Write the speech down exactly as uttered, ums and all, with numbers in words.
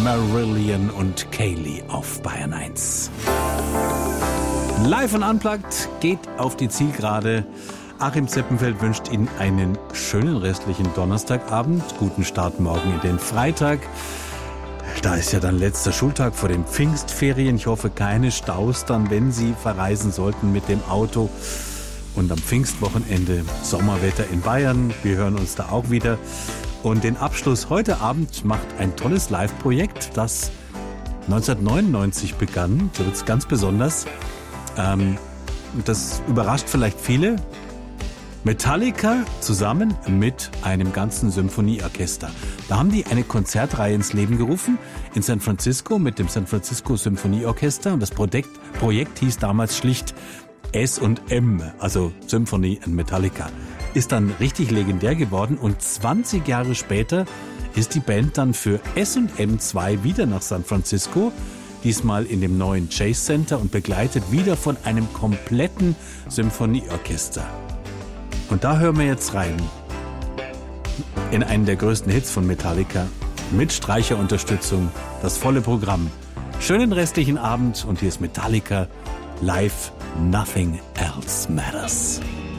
Marillion und Kaylee auf Bayern eins. Live und Unplugged geht auf die Zielgerade. Achim Zeppenfeld wünscht Ihnen einen schönen restlichen Donnerstagabend. Guten Start morgen in den Freitag. Da ist ja dann letzter Schultag vor den Pfingstferien. Ich hoffe, keine Staus dann, wenn Sie verreisen sollten mit dem Auto. Und am Pfingstwochenende Sommerwetter in Bayern. Wir hören uns da auch wieder. Und den Abschluss heute Abend macht ein tolles Live-Projekt, das neunzehnhundertneunundneunzig begann. So wird es ganz besonders. Ähm, das überrascht vielleicht viele. Metallica zusammen mit einem ganzen Symphonieorchester. Da haben die eine Konzertreihe ins Leben gerufen in San Francisco mit dem San Francisco Symphonieorchester. Und das Projekt, Projekt hieß damals schlicht S und M, also Symphony and Metallica. Ist dann richtig legendär geworden und zwanzig Jahre später ist die Band dann für S und M zwei wieder nach San Francisco, diesmal in dem neuen Chase Center und begleitet wieder von einem kompletten Symphonieorchester. Und da hören wir jetzt rein in einen der größten Hits von Metallica mit Streicherunterstützung, das volle Programm. Schönen restlichen Abend und hier ist Metallica live, Nothing Else Matters.